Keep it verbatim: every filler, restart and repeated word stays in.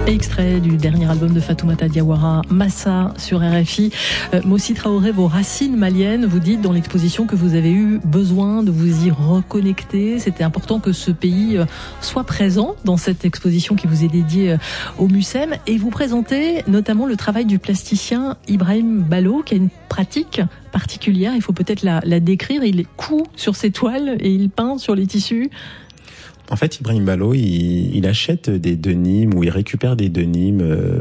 Extrait du dernier album de Fatoumata Diawara, Massa, sur R F I. Euh, Mossi Traoré, vos racines maliennes, vous dites dans l'exposition que vous avez eu besoin de vous y reconnecter. C'était important que ce pays soit présent dans cette exposition qui vous est dédiée au Mucem. Et vous présentez notamment le travail du plasticien Ibrahim Ballo, qui a une pratique particulière. Il faut peut-être la, la décrire. Il coud sur ses toiles et il peint sur les tissus. En fait, Ibrahim Ballo, il, il achète des denimes ou il récupère des denimes